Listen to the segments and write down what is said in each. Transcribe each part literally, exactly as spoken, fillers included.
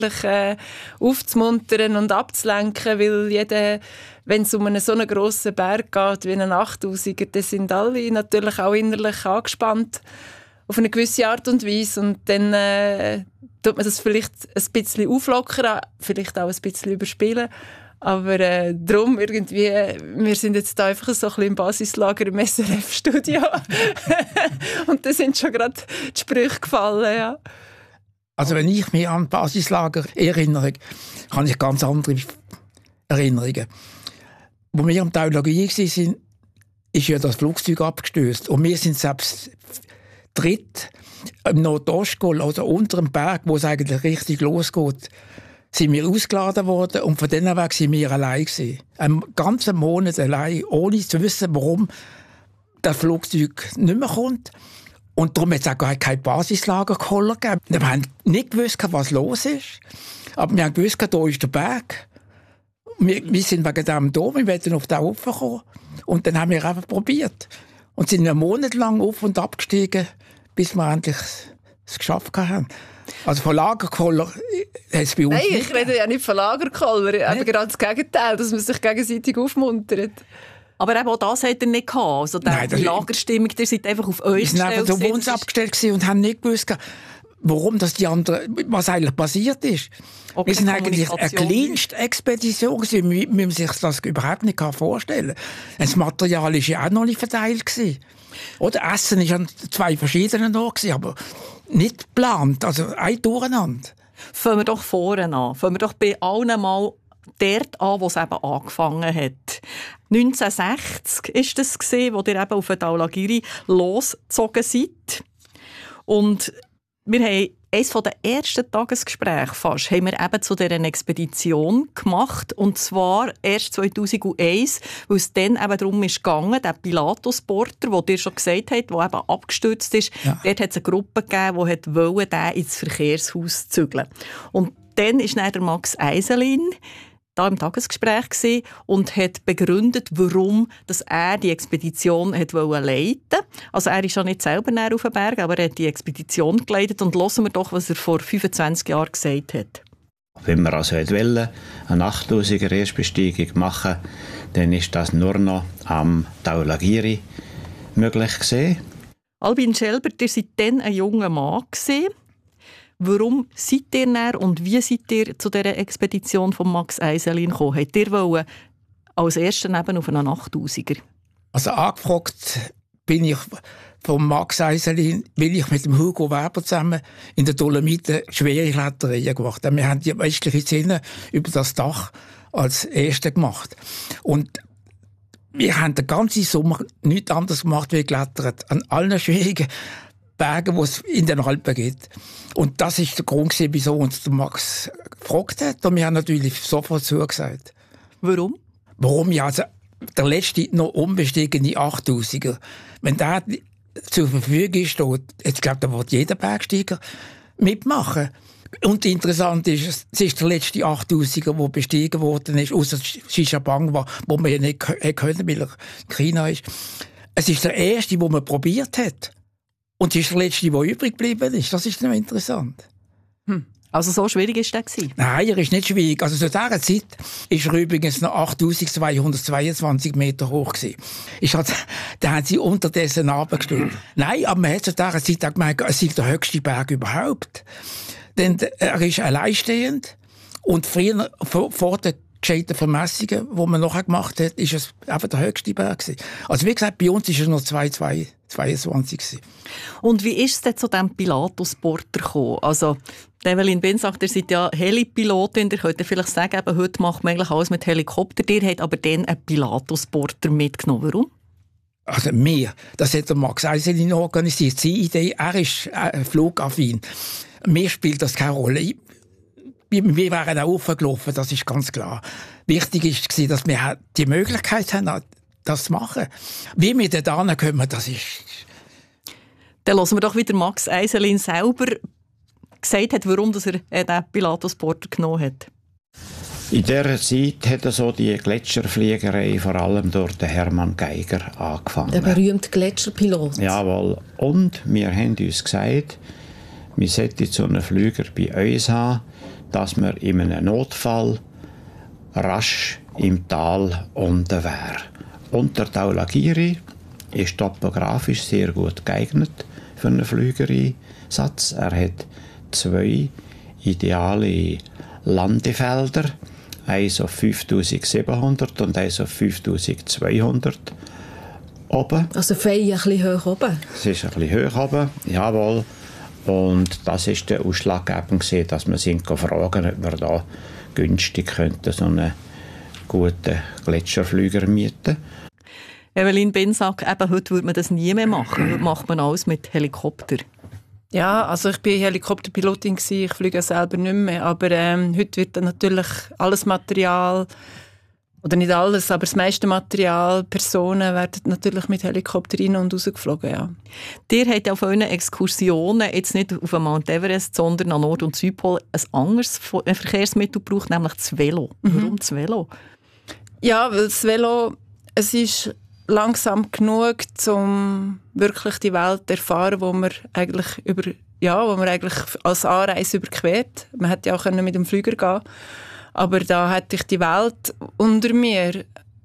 äh, aufzumuntern und abzulenken, weil jeder, wenn es um einen so einen grossen Berg geht wie einen achttausiger, dann sind alle natürlich auch innerlich angespannt auf eine gewisse Art und Weise und dann äh, tut man das vielleicht ein bisschen auflockern, vielleicht auch ein bisschen überspielen. Aber äh, darum irgendwie, wir sind jetzt da einfach so ein bisschen im Basislager im S R F-Studio. Und da sind schon gerade die Sprüche gefallen, ja. Also wenn ich mich an Basislager erinnere, habe ich ganz andere Erinnerungen. Wo wir am Taulagie waren, ist ja das Flugzeug abgestürzt. Und wir sind selbst dritt im Nordostgol, also unter dem Berg, wo es eigentlich richtig losgeht, sind wir ausgeladen worden und von denen weg sind wir allein gewesen. Einen ganzen Monat allein, ohne zu wissen, warum das Flugzeug nicht mehr kommt. Und darum hat es auch gar kein Basislagerkoller gegeben. Wir haben nicht gewusst, was los ist. Aber wir haben gewusst, da ist der Berg. Wir, wir sind wegen dem da, wir wollten auf den Ofen kommen. Und dann haben wir einfach probiert. Und sind einen Monat lang auf- und abgestiegen, bis wir endlich es geschafft haben. Also von Lagerkoller hat es bei uns Nein, nicht. ich rede ja nicht von Lagerkoller, aber gerade das Gegenteil, dass man sich gegenseitig aufmuntert. Aber eben auch das hat er nicht gehabt. Also Nein, die Lagerstimmung, ihr seid einfach auf euch gestellt. Wir sind einfach auf uns ist... abgestellt und haben nicht gewusst, warum das die anderen, was eigentlich passiert ist. Okay, wir sind eigentlich eine kleinste Expedition gewesen. Wir müssen sich das überhaupt nicht vorstellen. Das Material war ja auch noch nicht verteilt gewesen. Oder Essen war an zwei verschiedenen Orten, aber nicht geplant, also ein Durcheinander. Fangen wir doch vorne an. Fangen wir doch bei allen mal dort an, wo es eben angefangen hat. neunzehnhundertsechzig war das, wo ihr eben auf den Dhaulagiri losgezogen seid. Und wir haben eines der ersten Tagesgespräche fast, haben wir eben zu dieser Expedition gemacht. Und zwar erst zweitausendeins, weil es dann eben darum ging, der Pilatus-Porter, den ihr schon gesagt habt, der eben abgestürzt ist, ja. Dort hat es eine Gruppe gegeben, die wollte, den ins Verkehrshaus zügeln. Und dann ist dann der Max Eiselin da im Tagesgespräch gewesen und hat begründet, warum dass er die Expedition hat leiten wollte. Also er ist ja nicht selber näher auf den Berg, aber er hat die Expedition geleitet. Und hören wir doch, was er vor fünfundzwanzig Jahren gesagt hat. Wenn man also wollte, eine achttausiger Erstbesteigung machen, dann ist das nur noch am Dhaulagiri möglich gewesen. Albin Schelber, ihr seid dann ein junger Mann gewesen. Warum seid ihr näher und wie seid ihr zu dieser Expedition von Max Eiselin gekommen? Habt ihr wollen als Ersten eben auf einen achttausiger? Also angefragt bin ich von Max Eiselin, weil ich mit dem Hugo Weber zusammen in den Dolomiten schwere Kletterungen gemacht habe. Wir haben die westliche Szene über das Dach als Erste gemacht. Und wir haben den ganzen Sommer nichts anderes gemacht, wie geklettert. An allen schwierigen Bergen, die es in den Alpen gibt. Und das ist der Grund, wieso uns der Max gefragt hat. Und wir haben natürlich sofort zugesagt. Warum? Warum? Ja, also der letzte noch unbestiegene achttausiger, wenn der zur Verfügung steht, jetzt glaube ich, da wird jeder Bergsteiger mitmachen. Und interessant ist, es ist der letzte achttausiger, der bestiegen worden ist, außer Xishabang, wo man ja nicht können, weil er in China ist. Es ist der erste, den man probiert hat. Und es ist der letzte, der übrig geblieben ist. Das ist noch interessant. Hm. Also so schwierig war der? Nein, er ist nicht schwierig. Also zu dieser Zeit war er übrigens noch achttausendzweihundertzweiundzwanzig Meter hoch gewesen. Ist halt, da haben sie unterdessen runtergestürzt. Nein, aber man hat zu dieser Zeit auch gemeint, es ist der höchste Berg überhaupt. Denn er ist alleinstehend. Und früher, vor, vor der gescheiten Vermessungen, die man nachher gemacht hat, ist es einfach der höchste Berg gewesen. Also wie gesagt, bei uns war er noch zwei Komma zweiundzwanzig gewesen. Und wie ist es denn zu diesem Pilatus-Porter gekommen? Also, Evelyn Bin sagt, ihr seid ja Helipilotin, ihr könnt vielleicht sagen, eben, heute macht man eigentlich alles mit Helikopter. Ihr habt aber dann einen Pilatus-Porter mitgenommen. Warum? Also mir, das hat der Max Eiselin organisiert. Seine Idee, er ist äh, flugaffin. Mir spielt das keine Rolle. Wir wären auch aufgelaufen, das ist ganz klar. Wichtig war, dass wir die Möglichkeit haben, das zu machen. Wie wir da hinkommen, das ist... Dann hören wir doch, wie der Max Eiselin selber gesagt hat, warum er den Pilatus-Porter genommen hat. In dieser Zeit hat er so die Gletscherfliegerei vor allem durch den Hermann Geiger angefangen. Der berühmte Gletscherpilot. Jawohl. Und wir haben uns gesagt, wir sollten so einen Flüger bei uns haben, dass man in einem Notfall rasch im Tal unten wäre. Und der Taulagiri ist topografisch sehr gut geeignet für einen Flügereinsatz. Er hat zwei ideale Landefelder, eins auf fünftausendsiebenhundert und eins auf fünftausendzweihundert oben. Also fein ein bisschen hoch oben? Es ist ein bisschen hoch oben, jawohl. Und das war der ausschlaggebend, dass wir sind fragen, ob wir da günstig könnten, so einen guten Gletscherflüger mieten. Evelyn Bensack, eben heute würde man das nie mehr machen. Heute macht man alles mit Helikopter. Ja, also ich bin Helikopterpilotin gewesen, ich fliege selber nicht mehr, aber ähm, heute wird dann natürlich alles Material, oder nicht alles, aber das meiste Material, Personen werden natürlich mit Helikopter rein und raus geflogen, ja. Ihr habt auf euren Exkursionen jetzt nicht auf den Mount Everest, sondern an Nord- und Südpol ein anderes Verkehrsmittel gebraucht, nämlich das Velo. Mhm. Warum das Velo? Ja, weil das Velo, es ist langsam genug, um wirklich die Welt zu erfahren, wo man eigentlich über, ja, wo man eigentlich als Anreise überquert. Man hätte ja auch mit dem Flüger gehen, aber da hätte ich die Welt unter mir,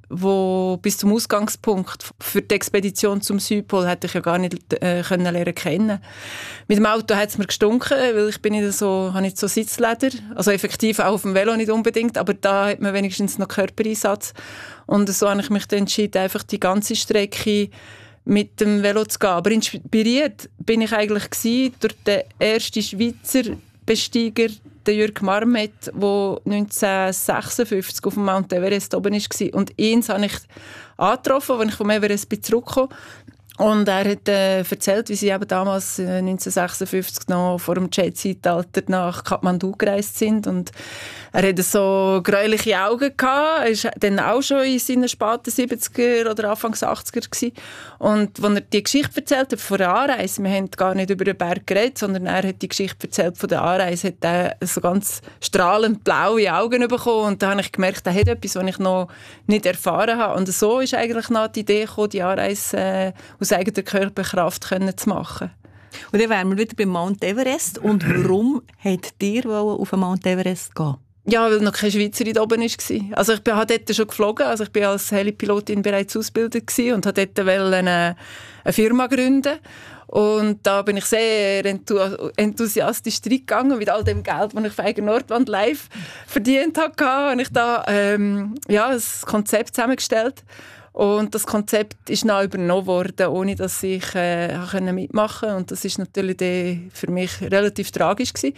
wo bis zum Ausgangspunkt für die Expedition zum Südpol hätte ich ja gar nicht äh, können lernen kennen. Mit dem Auto hat es mir gestunken, weil ich bin nicht so, habe nicht so Sitzleder, also effektiv auch auf dem Velo nicht unbedingt, aber da hat man wenigstens noch Körpereinsatz. Und so habe ich mich dann entschieden, einfach die ganze Strecke mit dem Velo zu gehen. Aber inspiriert bin ich eigentlich gewesen durch den ersten Schweizer Besteiger, der Jürg Marmet, der neunzehnhundertsechsundfünfzig auf dem Mount Everest oben war. Und ihn habe ich angetroffen, als ich vom Everest zurückkam. Und er hat äh, erzählt, wie sie eben damals äh, neunzehnhundertsechsundfünfzig noch vor dem Jet-Zeitalter nach Kathmandu gereist sind. Und er hatte so gräuliche Augen gehabt. Er war dann auch schon in seinen späten siebziger oder Anfangs achtziger gewesen. Und als er die Geschichte erzählt hat von der Anreise, wir haben gar nicht über den Berg geredet, sondern er hat die Geschichte erzählt von der Anreise, hat er so ganz strahlend blaue Augen bekommen. Und da habe ich gemerkt, er hat etwas, was ich noch nicht erfahren habe. Und so ist eigentlich noch die Idee gekommen, die Anreise äh, aus eigener Körperkraft können zu machen. Und dann wären wir wieder beim Mount Everest. Und warum wollt ihr auf den Mount Everest gehen? Ja, weil noch keine Schweizerin da oben war. Also ich bin halt dort schon geflogen, also ich bin als Helipilotin bereits ausgebildet gewesen und wollte dort eine, eine Firma gründen. Und da bin ich sehr enthusiastisch reingegangen mit all dem Geld, das ich für Eigen Nordwand live verdient habe. Habe ich da ähm, ja, ein Konzept zusammengestellt. Und das Konzept ist dann übernommen worden, ohne dass ich äh, mitmachen konnte. Und das ist natürlich für mich relativ tragisch gewesen.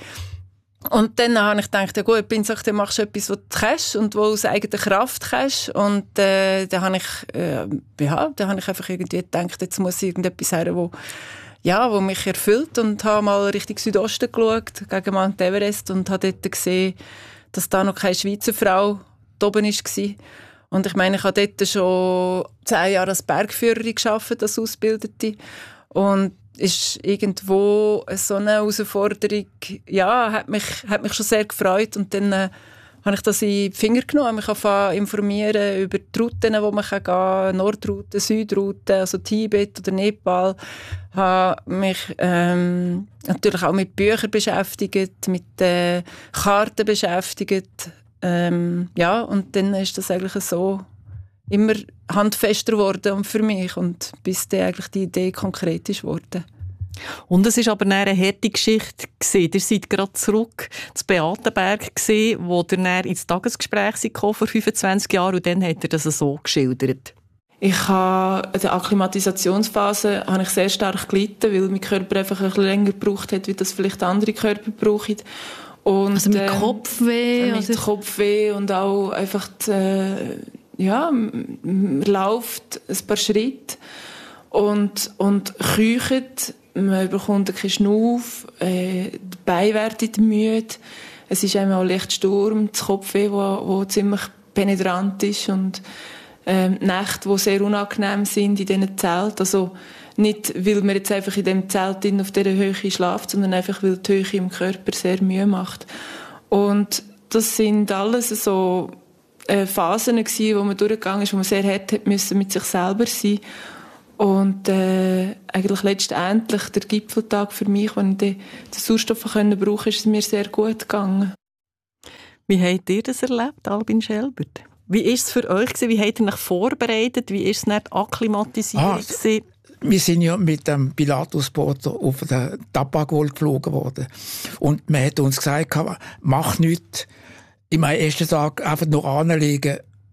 Und dann habe ich gedacht, ja gut, bin ich, dann machst du etwas, was du kannst und was aus eigener Kraft kannst. Und äh, dann habe ich, äh, ja, dann habe ich einfach irgendwie gedacht, jetzt muss irgendetwas her, wo, ja, wo mich erfüllt. Und habe mal Richtung Südosten geschaut, gegen Mount Everest, und habe dort gesehen, dass da noch keine Schweizer Frau da oben war. Und ich meine, ich habe dort schon zehn Jahre als Bergführerin gearbeitet, als Ausbildete. Und ist irgendwo so eine Herausforderung, ja, hat mich, hat mich schon sehr gefreut. Und dann äh, habe ich das in die Finger genommen, mich angefangen zu informieren über die Routen, wo man gehen kann, Nordroute, Südroute, also Tibet oder Nepal. Ich habe mich ähm, natürlich auch mit Büchern beschäftigt, mit äh, Karten beschäftigt. Ähm, ja, und dann ist das eigentlich so immer handfester geworden für mich, und bis dann eigentlich die Idee konkret ist geworden. Und es war aber eine harte Geschichte. Ihr seid gerade zurück zu Beatenberg, wo ihr dann ins Tagesgespräch kam vor fünfundzwanzig Jahren, und dann hat er das so geschildert. Ich habe in der Akklimatisationsphase habe ich sehr stark gelitten, weil mein Körper einfach ein bisschen länger gebraucht hat, wie das vielleicht andere Körper brauchen. Und, also mit äh, Kopfweh? Mit also Kopfweh und auch einfach die, äh, ja, man läuft ein paar Schritte und, und keucht, man bekommt keinen Schnuff, äh, die Beine werden müde, es ist einmal leicht Sturm, das Kopfweh, wo, wo ziemlich penetrant ist, und äh, Nächte, die sehr unangenehm sind in diesen Zelten. Also nicht, weil man jetzt einfach in dem Zelt auf dieser Höhe schläft, sondern einfach, weil die Höhe im Körper sehr Mühe macht. Und das sind alles so äh, Phasen gewesen, wo man durchgegangen ist, wo man sehr hart hat müssen mit sich selber sein. Und äh, eigentlich letztendlich der Gipfeltag für mich, als ich den Sauerstoff brauchen konnte, ist es mir sehr gut gegangen. Wie habt ihr das erlebt, Albin Schelbert? Wie war es für euch? Wie habt ihr euch vorbereitet? Wie war es nicht Akklimatisierung? Ah, wir sind ja mit dem Pilatus-Boot auf den Tabakwohl geflogen worden. Und man hat uns gesagt, mach nichts. Im ersten Tag einfach nur anlegen,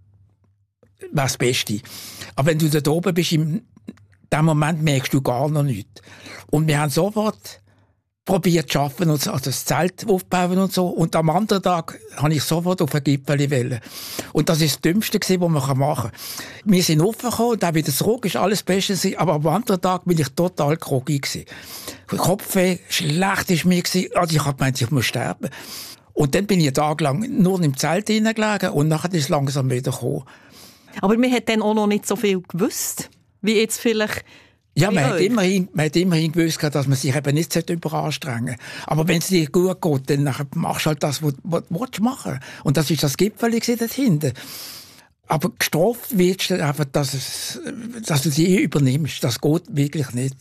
wäre das Beste. Aber wenn du da oben bist, in dem Moment merkst du gar noch nichts. Und wir haben sofort probiert zu arbeiten, also das Zelt aufbauen und so. Und am anderen Tag habe ich sofort auf einen Gipfel wollen. Und das war das Dümmste, was man machen kann. Wir sind aufgekommen und auch wieder zurück, ist alles Beste. Aber am anderen Tag bin ich total groggy gewesen. Kopfweh, schlecht ist mir gewesen. Also ich habe gemeint, ich muss sterben. Und dann bin ich einen Tag lang nur im Zelt hineingelegen und nachher ist es langsam wieder gekommen. Aber wir hat dann auch noch nicht so viel gewusst, wie jetzt vielleicht. Ja, man hat, immerhin, man hat immerhin gewusst, dass man sich eben nicht überanstrengen sollte. Aber wenn es dir gut geht, dann machst du halt das, was, was du machen willst. Und das war das Gipfel dort hinten. Aber gestraft wirst du einfach, dass, es, dass du sie übernimmst. Das geht wirklich nicht.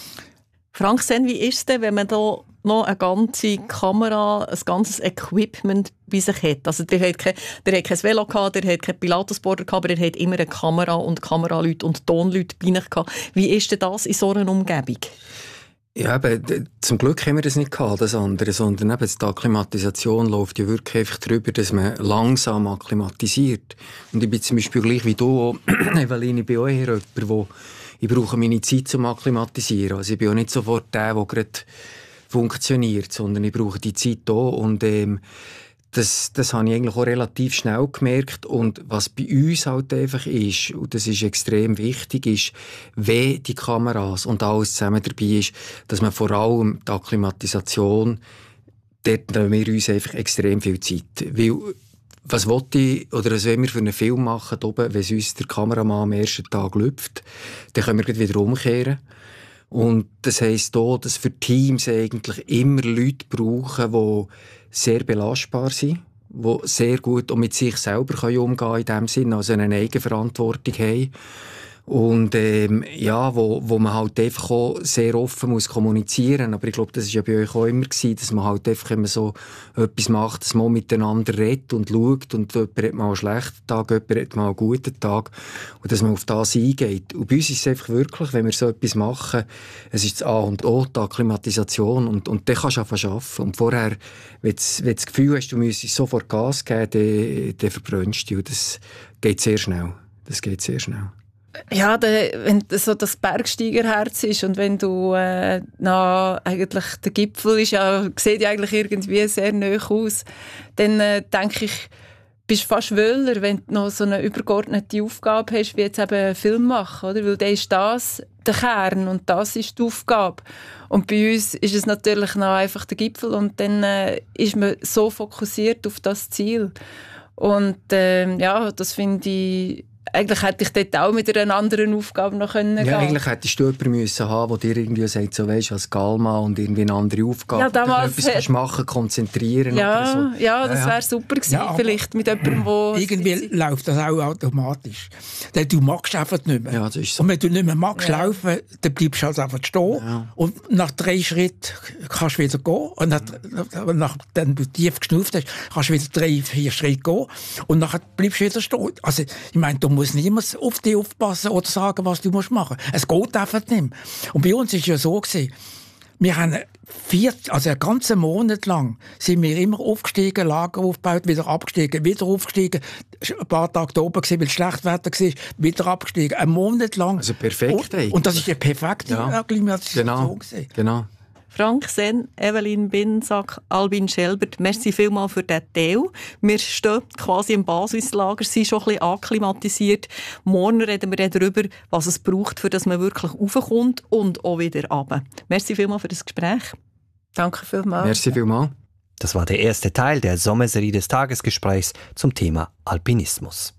Frank Senn, wie ist es denn, wenn man da noch eine ganze Kamera, ein ganzes Equipment bei sich hat? Also der hat kein, der hat kein Velo gehabt, der hat kein Pilatusboarder gehabt, aber er hat immer eine Kamera und Kameraleute und Tonleute bei sich gehabt. Wie ist denn das in so einer Umgebung? Ja, eben, zum Glück haben wir das nicht gehabt, das andere, sondern eben die Akklimatisation läuft ja wirklich einfach darüber, dass man langsam akklimatisiert. Und ich bin zum Beispiel gleich wie du, Evelyn, ich bin auch eher jemand, der ich brauche meine Zeit zum Akklimatisieren. Also ich bin auch nicht sofort der, der gerade funktioniert, sondern ich brauche die Zeit da und ähm, das, das habe ich eigentlich auch relativ schnell gemerkt. Und was bei uns halt einfach ist, und das ist extrem wichtig, ist, wenn die Kameras und alles zusammen dabei ist, dass man vor allem die Akklimatisation, dort nehmen wir uns einfach extrem viel Zeit. Weil was wollte ich, oder was wollen wir für einen Film machen, oben, wenn es uns der Kameramann am ersten Tag lüpft, dann können wir wieder umkehren. Und das heisst auch, dass für Teams eigentlich immer Leute brauchen, die sehr belastbar sind, die sehr gut auch mit sich selber umgehen können, in dem Sinne, also eine Eigenverantwortung haben. Und ähm, ja, wo, wo man halt einfach auch sehr offen muss kommunizieren. Aber ich glaube, das war ja bei euch auch immer gewesen, dass man halt einfach, wenn man so etwas macht, dass man miteinander redet und schaut und jemand hat mal einen schlechten Tag, jemand hat mal einen guten Tag und dass man auf das eingeht. Und bei uns ist es einfach wirklich, wenn wir so etwas machen, es ist das A und O, die Akklimatisation und, und dann kannst du einfach arbeiten. Und vorher, wenn du, wenn du das Gefühl hast, du müsstest sofort Gas geben, dann, dann verbrennst du. Und das geht sehr schnell. Das geht sehr schnell. Ja, de, wenn so das Bergsteigerherz ist und wenn du äh, na, eigentlich der Gipfel ist ja, sieht ja eigentlich irgendwie sehr nahe aus, dann äh, denke ich, bist du fast wöhler, wenn du noch so eine übergeordnete Aufgabe hast, wie jetzt eben einen Film machen, oder? Weil dann ist das der Kern und das ist die Aufgabe. Und bei uns ist es natürlich noch einfach der Gipfel und dann äh, ist man so fokussiert auf das Ziel. Und äh, ja, das finde ich. Eigentlich hätte ich dort auch mit einer anderen Aufgabe noch können ja, gehen. Eigentlich hättest du jemanden müssen haben, der dir irgendwie sagt, so weisst, als Galma und irgendwie eine andere Aufgabe. Ja, damals etwas kannst machen, konzentrieren ja, oder so. Ja, das ja, wäre super gewesen. Ja, vielleicht mit jemandem, wo irgendwie läuft das auch automatisch. Denn du magst einfach nicht mehr. Ja, das ist so. Und wenn du nicht mehr magst ja. laufen, dann bleibst du halt einfach stehen. Ja. Und nach drei Schritten kannst du wieder gehen. Und nach, ja. nachdem du tief geschnauft hast, kannst du wieder drei, vier Schritte gehen. Und dann bleibst du wieder stehen. Also, ich meine, du musst niemand auf dich aufpassen oder sagen, was du machen musst. Es geht einfach nicht mehr. Und bei uns war es ja so gewesen, wir haben vier, also einen ganzen Monat lang sind wir immer aufgestiegen, Lager aufgebaut, wieder abgestiegen, wieder aufgestiegen, ein paar Tage da oben gewesen, weil es schlecht Wetter war, wieder abgestiegen, einen Monat lang. Also perfekt. Und, und das ist eine perfekte ja. Akklimatisation genau. gewesen. Genau. Frank Senn, Evelyn Binsack, Albin Schelbert, merci vielmals für diesen Teil. Wir stehen quasi im Basislager, sind schon ein bisschen akklimatisiert. Morgen reden wir darüber, was es braucht, für dass man wirklich raufkommt und auch wieder runter. Merci vielmals für das Gespräch. Danke vielmals. Merci vielmals. Das war der erste Teil der Sommerserie des Tagesgesprächs zum Thema Alpinismus.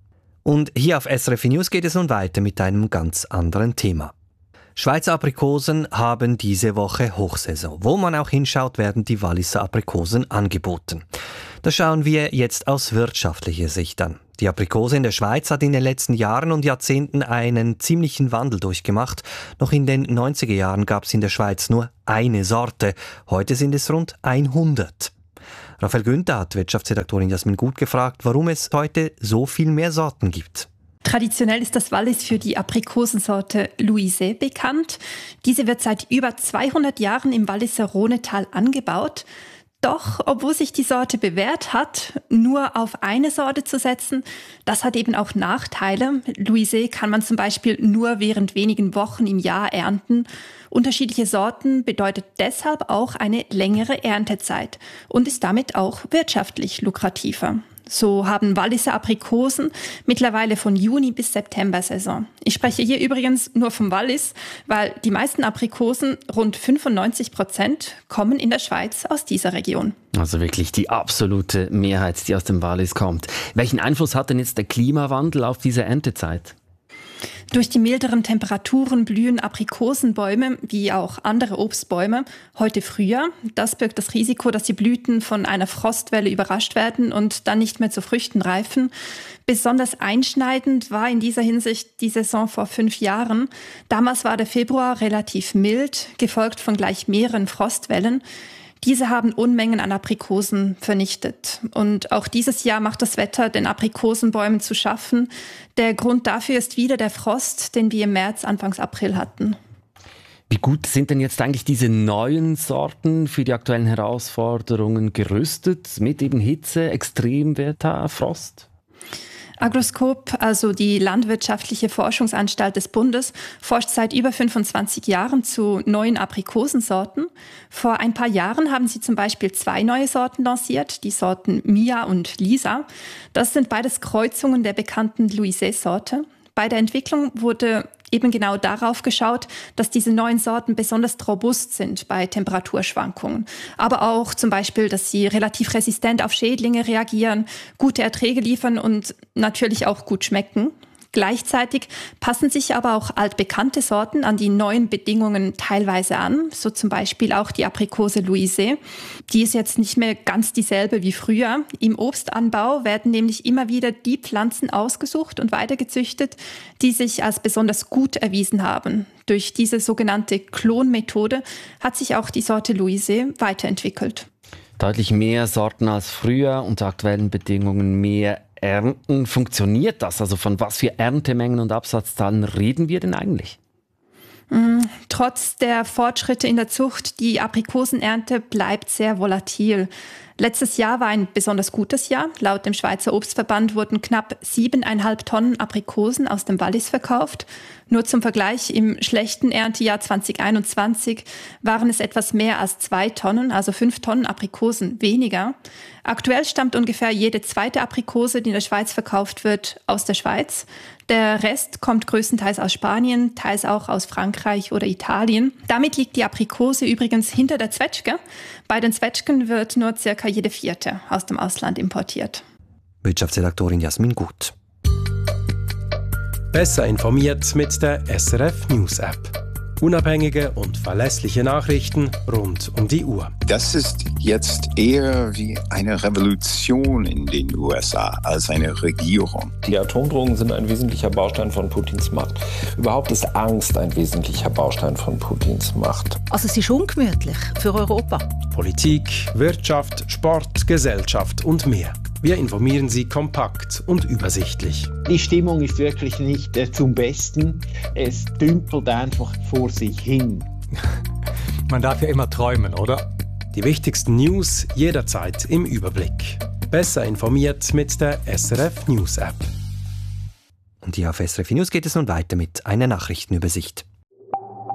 Und hier auf S R F News geht es nun weiter mit einem ganz anderen Thema. Schweizer Aprikosen haben diese Woche Hochsaison. Wo man auch hinschaut, werden die Walliser Aprikosen angeboten. Das schauen wir jetzt aus wirtschaftlicher Sicht an. Die Aprikose in der Schweiz hat in den letzten Jahren und Jahrzehnten einen ziemlichen Wandel durchgemacht. Noch in den neunziger Jahren gab es in der Schweiz nur eine Sorte. Heute sind es rund hundert. Raphael Günther hat Wirtschaftsredaktorin Jasmin Gut gefragt, warum es heute so viel mehr Sorten gibt. Traditionell ist das Wallis für die Aprikosensorte Louisée bekannt. Diese wird seit über zweihundert Jahren im Walliser Rhonetal angebaut. Doch, obwohl sich die Sorte bewährt hat, nur auf eine Sorte zu setzen, das hat eben auch Nachteile. Louisée kann man zum Beispiel nur während wenigen Wochen im Jahr ernten. Unterschiedliche Sorten bedeutet deshalb auch eine längere Erntezeit und ist damit auch wirtschaftlich lukrativer. So haben Walliser Aprikosen mittlerweile von Juni bis September Saison. Ich spreche hier übrigens nur vom Wallis, weil die meisten Aprikosen, rund fünfundneunzig Prozent, kommen in der Schweiz aus dieser Region. Also wirklich die absolute Mehrheit, die aus dem Wallis kommt. Welchen Einfluss hat denn jetzt der Klimawandel auf diese Erntezeit? Durch die milderen Temperaturen blühen Aprikosenbäume, wie auch andere Obstbäume, heute früher. Das birgt das Risiko, dass die Blüten von einer Frostwelle überrascht werden und dann nicht mehr zu Früchten reifen. Besonders einschneidend war in dieser Hinsicht die Saison vor fünf Jahren. Damals war der Februar relativ mild, gefolgt von gleich mehreren Frostwellen. Diese haben Unmengen an Aprikosen vernichtet. Und auch dieses Jahr macht das Wetter den Aprikosenbäumen zu schaffen. Der Grund dafür ist wieder der Frost, den wir im März, Anfangs April hatten. Wie gut sind denn jetzt eigentlich diese neuen Sorten für die aktuellen Herausforderungen gerüstet? Mit eben Hitze, Extremwetter, Frost? Agroscope, also die Landwirtschaftliche Forschungsanstalt des Bundes, forscht seit über fünfundzwanzig Jahren zu neuen Aprikosensorten. Vor ein paar Jahren haben sie zum Beispiel zwei neue Sorten lanciert, die Sorten Mia und Lisa. Das sind beides Kreuzungen der bekannten Louisée-Sorte. Bei der Entwicklung wurde eben genau darauf geschaut, dass diese neuen Sorten besonders robust sind bei Temperaturschwankungen. Aber auch zum Beispiel, dass sie relativ resistent auf Schädlinge reagieren, gute Erträge liefern und natürlich auch gut schmecken. Gleichzeitig passen sich aber auch altbekannte Sorten an die neuen Bedingungen teilweise an, so zum Beispiel auch die Aprikose Louisée. Die ist jetzt nicht mehr ganz dieselbe wie früher. Im Obstanbau werden nämlich immer wieder die Pflanzen ausgesucht und weitergezüchtet, die sich als besonders gut erwiesen haben. Durch diese sogenannte Klonmethode hat sich auch die Sorte Louisée weiterentwickelt. Deutlich mehr Sorten als früher, unter aktuellen Bedingungen mehr Ernten. Funktioniert das? Also von was für Erntemengen und Absatzzahlen reden wir denn eigentlich? Mm, trotz der Fortschritte in der Zucht, die Aprikosenernte bleibt sehr volatil. Letztes Jahr war ein besonders gutes Jahr. Laut dem Schweizer Obstverband wurden knapp siebeneinhalb Tonnen Aprikosen aus dem Wallis verkauft. Nur zum Vergleich, im schlechten Erntejahr zwanzig einundzwanzig waren es etwas mehr als zwei Tonnen, also fünf Tonnen Aprikosen weniger. Aktuell stammt ungefähr jede zweite Aprikose, die in der Schweiz verkauft wird, aus der Schweiz. Der Rest kommt größtenteils aus Spanien, teils auch aus Frankreich oder Italien. Damit liegt die Aprikose übrigens hinter der Zwetschge. Bei den Zwetschgen wird nur circa jede vierte aus dem Ausland importiert. Wirtschaftsredaktorin Jasmin Gut. Besser informiert mit der S R F News App. Unabhängige und verlässliche Nachrichten rund um die Uhr. Das ist jetzt eher wie eine Revolution in den U S A als eine Regierung. Die Atomdrohungen sind ein wesentlicher Baustein von Putins Macht. Überhaupt ist Angst ein wesentlicher Baustein von Putins Macht. Also es ist ungemütlich für Europa. Politik, Wirtschaft, Sport, Gesellschaft und mehr. Wir informieren Sie kompakt und übersichtlich. Die Stimmung ist wirklich nicht äh, zum Besten. Es dümpelt einfach vor sich hin. Man darf ja immer träumen, oder? Die wichtigsten News jederzeit im Überblick. Besser informiert mit der S R F News App. Und hier auf S R F News geht es nun weiter mit einer Nachrichtenübersicht.